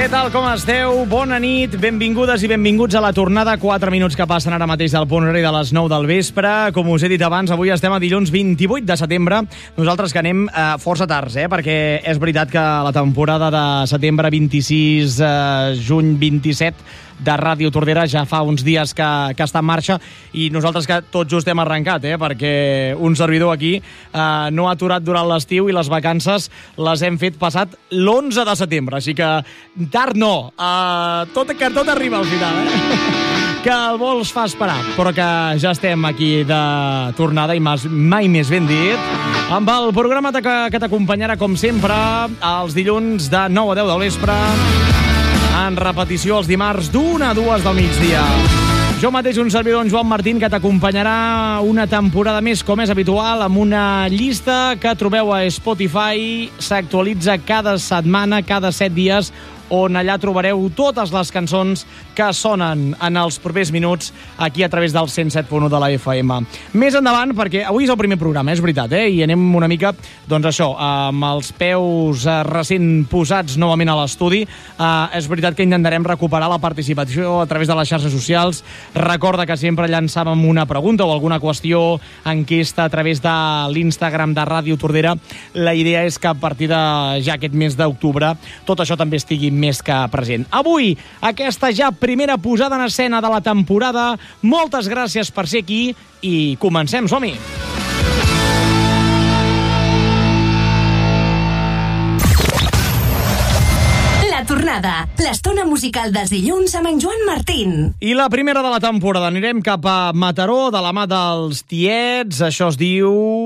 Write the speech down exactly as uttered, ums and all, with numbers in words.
Què tal, com esteu? Bona nit, benvingudes i benvinguts a la tornada. quatre minuts que passen ara mateix del punt horari de les nou del vespre. Com us he dit abans, avui estem a dilluns vint-i-vuit de setembre. Nosaltres que anem eh, força tards, eh? Perquè és veritat que la temporada de setembre vint-i-sis, eh, juny vint-i-set de Ràdio Tordera ja fa uns dies que, que està en marxa, i nosaltres que tot just hem arrencat, eh? Perquè un servidor aquí eh, no ha aturat durant l'estiu i les vacances les hem fet passat l'onze de setembre, així que tard no, eh, tot, que tot arriba al final, eh? Que el vol es fa esperar, però que ja estem aquí de tornada i mai, mai més ben dit, amb el programa que, que t'acompanyarà com sempre els dilluns de nou a deu del vespre, en repetició els dimarts d'una a dues del migdia. Jo mateix, un servidor, en Joan Martín, que t'acompanyarà una temporada més, com és habitual, amb una llista que trobeu a Spotify. S'actualitza cada setmana, cada set dies, on allà trobareu totes les cançons que sonen en els propers minuts aquí a través del cent set punt u de la F M. Més endavant, perquè avui és el primer programa, és veritat, eh? I anem una mica, doncs això, amb els peus eh, recent posats novament a l'estudi. Eh, és veritat que intentarem recuperar la participació a través de les xarxes socials. Recorda que sempre llançàvem una pregunta o alguna qüestió, enquesta a través de l'Instagram de Ràdio Tordera. La idea és que a partir de ja aquest mes d'octubre tot això també estigui més que present. Avui, aquesta ja primera posada en escena de la temporada. Moltes gràcies per ser aquí i comencem, som-hi! La tornada, l'estona musical dels dilluns amb en Joan Martín. I la primera de la temporada. Anirem cap a Mataró, de la mà dels Tiets. Això es diu